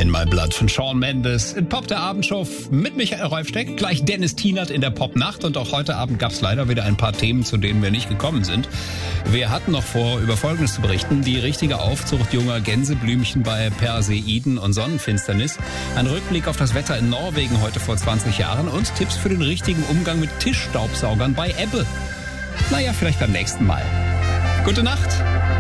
In My Blood von Shawn Mendes. In Pop der Abendshow mit Michael Reufsteck. Gleich Dennis Tienert in der Popnacht. Und auch heute Abend gab es leider wieder ein paar Themen, zu denen wir nicht gekommen sind. Wir hatten noch vor, über Folgendes zu berichten. Die richtige Aufzucht junger Gänseblümchen bei Perseiden und Sonnenfinsternis. Ein Rückblick auf das Wetter in Norwegen heute vor 20 Jahren. Und Tipps für den richtigen Umgang mit Tischstaubsaugern bei Ebbe. Naja, vielleicht beim nächsten Mal. Gute Nacht.